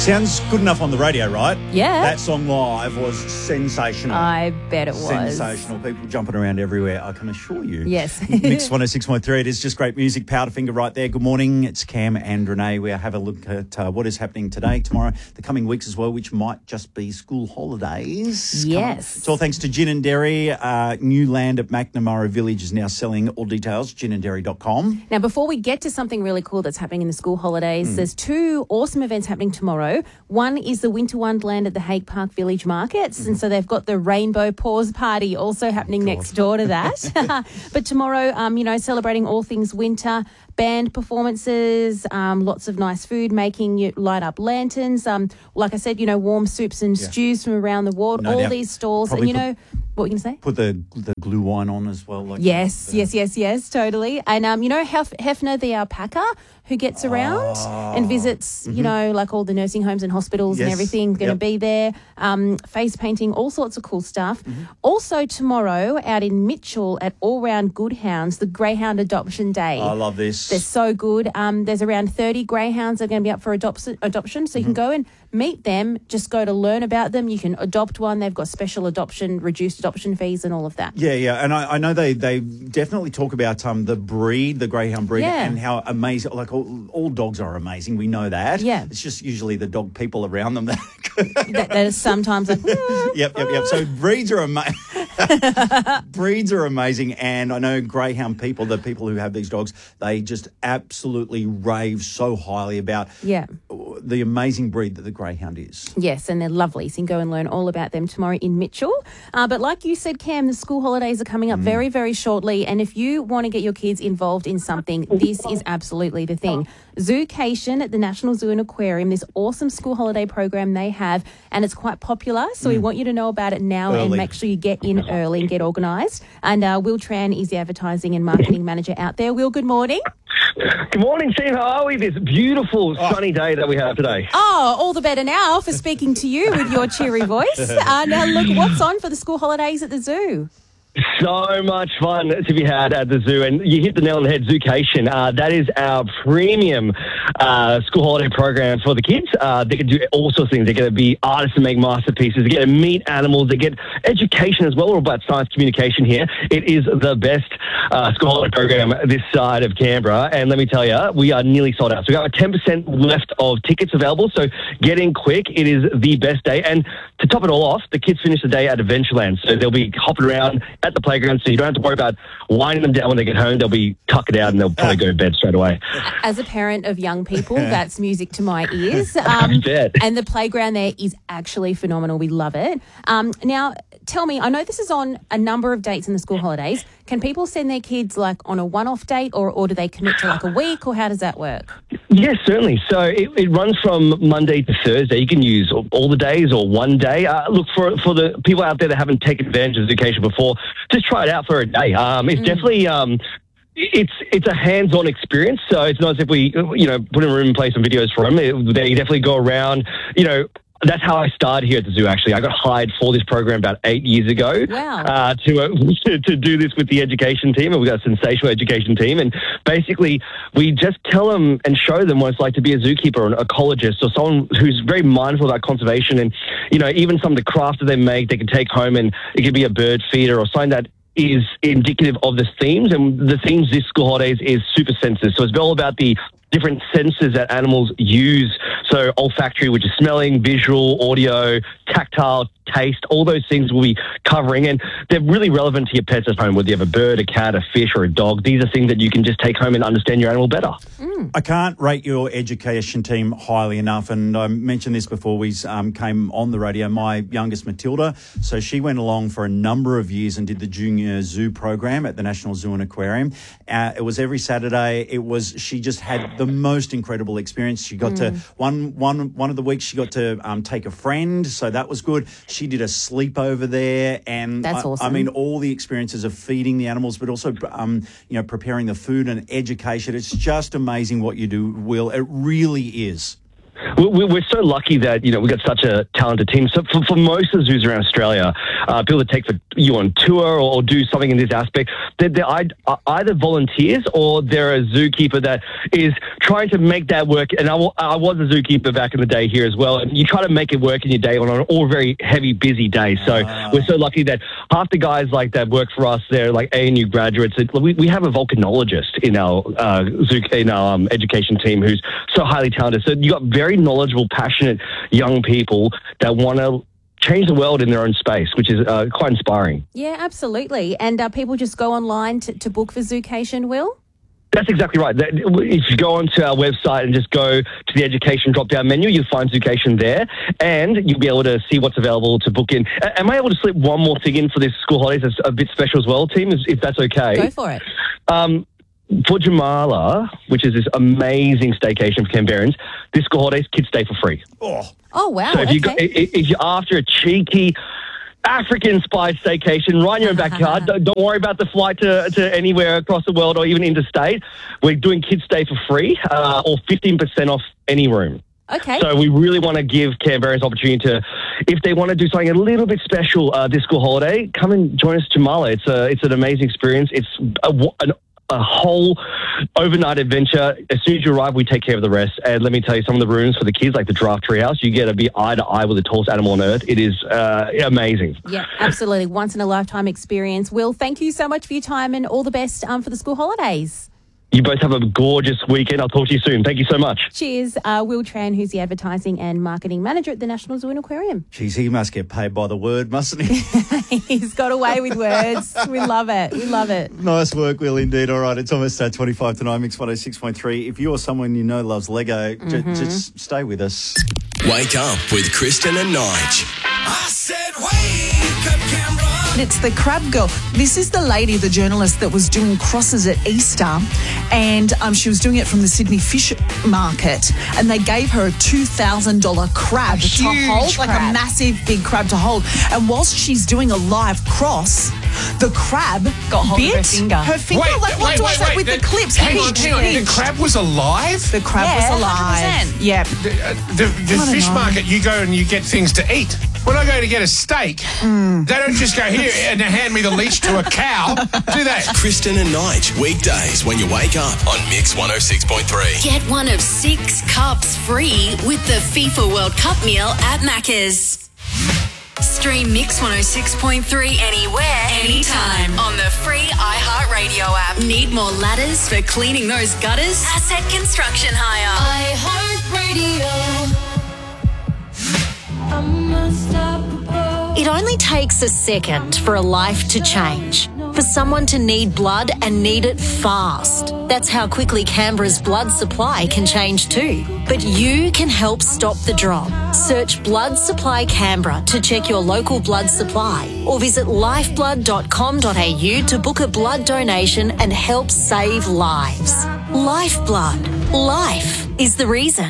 Sounds good enough on the radio, right? Yeah. That song live was sensational. I bet it was. Sensational. People jumping around everywhere, I can assure you. Yes. Mix 106.3, it is just great music. Powderfinger right there. Good morning. It's Cam and Renee. We'll have a look at what is happening today, tomorrow, the coming weeks as well, which might just be school holidays. Yes. It's all thanks to Gin and Dairy. New land at Macnamara Village is now selling. All details, ginanddairy.com. Now, before we get to something really cool that's happening in the school holidays, there's two awesome events happening tomorrow. One is the Winter Wonderland at the Hague Park Village Markets, and so they've got the Rainbow Paws Party also happening next door to that. But tomorrow, celebrating all things winter, band performances, lots of nice food, making you light up lanterns. Like I said, warm soups and stews from around the world, No all doubt. these stalls. Probably And what were you going to say? Put the glue wine on as well. Like Yes, totally. And, Hefner the alpaca who gets around and visits, like all the nursing homes and hospitals and Yes, everything, going to be there. Face painting, all sorts of cool stuff. Also tomorrow out in Mitchell at All Round Good Hounds, the Greyhound Adoption Day. I love this. They're so good. There's around 30 greyhounds that are going to be up for adoption. So you can go and meet them, just go to learn about them. You can adopt one. They've got special adoption, reduced adoption fees and all of that. Yeah. And I know they definitely talk about the breed, the greyhound breed, and how amazing, like all dogs are amazing. We know that. Yeah. It's just usually the dog people around them that is sometimes like... Yep. So breeds are amazing. Breeds are amazing. And I know greyhound people, the people who have these dogs, they just absolutely rave so highly about the amazing breed that the greyhound is. Yes, and they're lovely. So you can go and learn all about them tomorrow in Mitchell. But like you said, Cam, the school holidays are coming up very, very shortly. And if you want to get your kids involved in something, this is absolutely the thing. Zoocation at the National Zoo and Aquarium, this awesome school holiday program they have, and it's quite popular. So we want you to know about it now and make sure you get in early and get organised. And Will Tran is the advertising and marketing manager out there. Will, good morning. Good morning, team. How are we this beautiful sunny day that we have today? Oh, all the better now for speaking to you with your cheery voice. Now, look, what's on for the school holidays at the zoo? So much fun to be had at the zoo, and you hit the nail on the head, Zoocation. That is our premium school holiday program for the kids. They can do all sorts of things. They're going to be artists and make masterpieces. They get to meet animals. They get education as well. We're about science communication here. It is the best school holiday program this side of Canberra, and let me tell you, we are nearly sold out. So we've got 10% left of tickets available, so get in quick. It is the best day, and to top it all off, the kids finish the day at Adventureland, so they'll be hopping around at the playground, so you don't have to worry about winding them down when they get home. They'll be tucking out and they'll probably go to bed straight away. As a parent of young people, that's music to my ears. I bet. And the playground there is actually phenomenal. We love it. Now, tell me, I know this is on a number of dates in the school holidays. Can people send their kids like on a one-off date or do they commit to like a week, or how does that work? Yes, certainly. So it runs from Monday to Thursday. You can use all the days or one day. Look, for the people out there that haven't taken advantage of Zoocation before, just try it out for a day. It's definitely... It's a hands-on experience, so it's not as if we, put in a room and play some videos for them. They definitely go around, That's how I started here at the zoo, actually. I got hired for this program about 8 years ago. Wow. To do this with the education team, and we've got a sensational education team. And basically, we just tell them and show them what it's like to be a zookeeper or an ecologist or someone who's very mindful about conservation. And, even some of the crafts that they make, they can take home, and it could be a bird feeder or something that is indicative of the themes. And the themes this school holidays is super senses. So it's all about the different senses that animals use. So olfactory, which is smelling, visual, audio, tactile, taste, all those things we'll be covering. And they're really relevant to your pets at home, whether you have a bird, a cat, a fish, or a dog. These are things that you can just take home and understand your animal better. I can't rate your education team highly enough, and I mentioned this before we came on the radio. My youngest, Matilda, so she went along for a number of years and did the junior zoo program at the National Zoo and Aquarium. It was every Saturday. She just had the most incredible experience. She got to one of the weeks she got to take a friend, so that was good. She did a sleepover there, and that's awesome. I mean, all the experiences of feeding the animals, but also preparing the food and education. It's just amazing what you do, Will. It really is. we're so lucky that, we got such a talented team. So for most of the zoos around Australia, people that take you on tour or do something in this aspect, they're either volunteers or they're a zookeeper that is trying to make that work. And I was a zookeeper back in the day here as well. And you try to make it work in your day on an all very heavy, busy day. So we're so lucky that half the guys like that work for us. They're like ANU graduates. We have a volcanologist in our education team who's so highly talented. So you got very knowledgeable, passionate young people that want to change the world in their own space, which is quite inspiring. Yeah, absolutely. And people just go online to book for Zoocation, Will? That's exactly right. If you go onto our website and just go to the education drop-down menu, you'll find Zoocation there, and you'll be able to see what's available to book in. Am I able to slip one more thing in for this school holidays that's a bit special as well, team, if that's okay? Go for it. For Jamala, which is this amazing staycation for Canberrans, this school holidays, kids stay for free. Oh wow. So if you're after a cheeky African-inspired staycation right in your own backyard, don't worry about the flight to anywhere across the world or even interstate. We're doing kids stay for free or 15% off any room. Okay. So we really want to give Canberrans opportunity to, if they want to do something a little bit special this school holiday, come and join us at Jamala. It's an amazing experience. It's a whole overnight adventure. As soon as you arrive, we take care of the rest. And let me tell you, some of the rooms for the kids, like the giraffe treehouse, you get to be eye to eye with the tallest animal on earth. It is amazing. Yeah, absolutely. Once in a lifetime experience. Will, thank you so much for your time and all the best for the school holidays. You both have a gorgeous weekend. I'll talk to you soon. Thank you so much. Cheers. Will Tran, who's the Advertising and Marketing Manager at the National Zoo and Aquarium. Geez, he must get paid by the word, mustn't he? He's got away with words. We love it. We love it. Nice work, Will, indeed. All right, it's almost 25 to 9, Mix 106.3. If you're someone you know loves Lego, just stay with us. Wake up with Kristen and Nige. I said wake up, Canberra. It's the Crab Girl. This is the lady, the journalist that was doing crosses at Easter, and she was doing it from the Sydney Fish Market, and they gave her a $2,000 crab to hold, like a massive big crab to hold. And whilst she's doing a live cross, the crab got hold of her finger. Wait, with the clips. Hang on. The crab was alive? The crab was alive. 100%. Yeah. The fish market, you go and you get things to eat. When I go to get a steak, they don't just go here and hand me the leash to a cow, do they? Kristen and Nige, weekdays when you wake up on Mix 106.3. Get one of 6 cups free with the FIFA World Cup meal at Macca's. Stream Mix 106.3 anywhere, anytime on the free iHeartRadio app. Need more ladders for cleaning those gutters? Asset Construction Hire. iHeartRadio. It only takes a second for a life to change, for someone to need blood and need it fast. That's how quickly Canberra's blood supply can change too. But you can help stop the drop. Search Blood Supply Canberra to check your local blood supply, or visit lifeblood.com.au to book a blood donation and help save lives. Lifeblood. Life is the reason.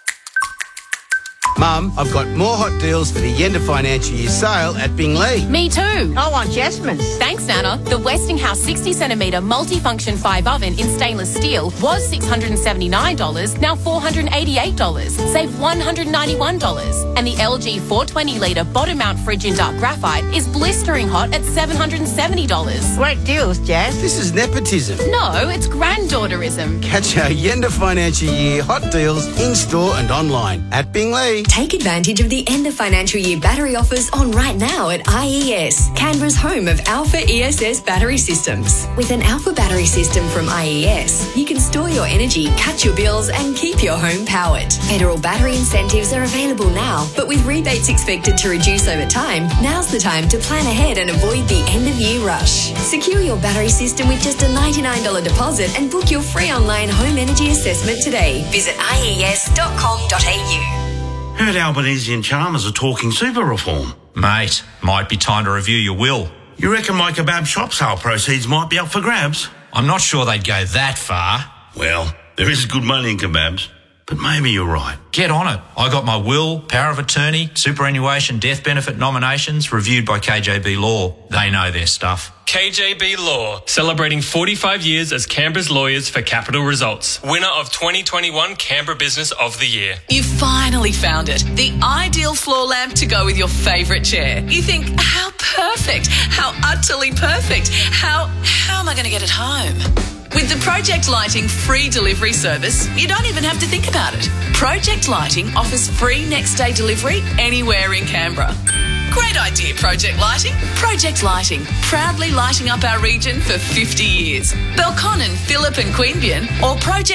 Mum, I've got more hot deals for the end of financial year sale at Bingley. Me too. I want Jasmine's. Thanks, Nana. The Westinghouse 60cm multifunction 5 oven in stainless steel was $679, now $488. Save $191. And the LG 420-litre bottom mount fridge in dark graphite is blistering hot at $770. Great deals, Jazz. This is nepotism. No, it's granddaughterism. Catch our end of financial year hot deals in-store and online at Bingley. Take advantage of the end of financial year battery offers on right now at IES, Canberra's home of Alpha ESS battery systems. With an Alpha battery system from IES, you can store your energy, cut your bills, and keep your home powered. Federal battery incentives are available now, but with rebates expected to reduce over time, now's the time to plan ahead and avoid the end-of-year rush. Secure your battery system with just a $99 deposit and book your free online home energy assessment today. Visit ies.com.au. Heard Albanese and Chalmers are talking super reform. Mate, might be time to review your will. You reckon my kebab shop sale proceeds might be up for grabs? I'm not sure they'd go that far. Well, there is good money in kebabs. but maybe you're right. Get on it. I got my will, power of attorney, superannuation, death benefit nominations reviewed by KJB Law. They know their stuff. KJB Law, celebrating 45 years as Canberra's lawyers for capital results. Winner of 2021 Canberra Business of the Year. You finally found it. The ideal floor lamp to go with your favourite chair. You think, how perfect, how utterly perfect, how am I going to get it home? With the Project Lighting free delivery service, you don't even have to think about it. Project Lighting offers free next day delivery anywhere in Canberra. Great idea, Project Lighting. Project Lighting, proudly lighting up our region for 50 years. Belconnen, Phillip and Queanbeyan or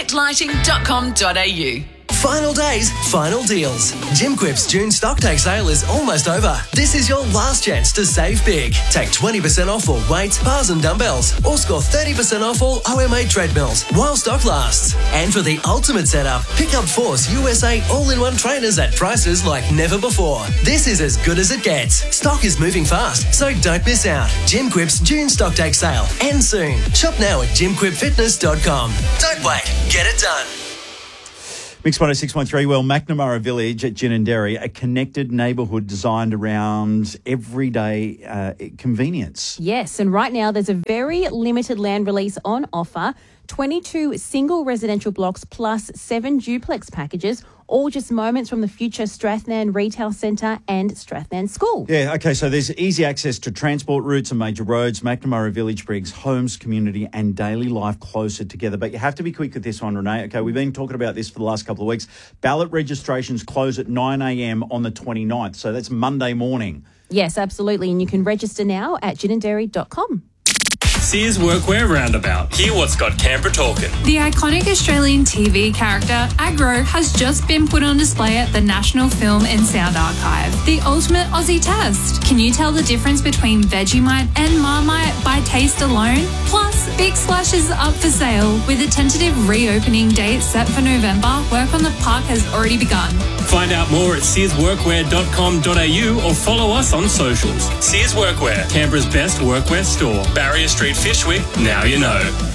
projectlighting.com.au. Final days, final deals. Jim Quip's June stocktake sale is almost over. This is your last chance to save big. Take 20% off all weights, bars and dumbbells, or score 30% off all OMA treadmills while stock lasts. And for the ultimate setup, pick up Force USA all-in-one trainers at prices like never before. This is as good as it gets. Stock is moving fast, so don't miss out. Jim Quip's June stocktake sale ends soon. Shop now at jimquipfitness.com. Don't wait, get it done. Mix 106.3, well, McNamara Village at Ginninderry, a connected neighbourhood designed around everyday convenience. Yes, and right now there's a very limited land release on offer. 22 single residential blocks plus 7 duplex packages, all just moments from the future Strathnan Retail Centre and Strathnan School. Yeah, okay, so there's easy access to transport routes and major roads. McNamara Village brings homes, community and daily life closer together. But you have to be quick with this one, Renee. Okay, we've been talking about this for the last couple of weeks. Ballot registrations close at 9 a.m. on the 29th, so that's Monday morning. Yes, absolutely, and you can register now at ginninderry.com. Sears Workwear Roundabout. Hear what's got Canberra talking. The iconic Australian TV character Agro has just been put on display at the National Film and Sound Archive. The ultimate Aussie test. Can you tell the difference between Vegemite and Marmite by taste alone? Plus, Big Splash is up for sale with a tentative reopening date set for November. Work on the park has already begun. Find out more at searsworkwear.com.au or follow us on socials. Sears Workwear, Canberra's best workwear store. Barrier Street, Fishwick, now you know.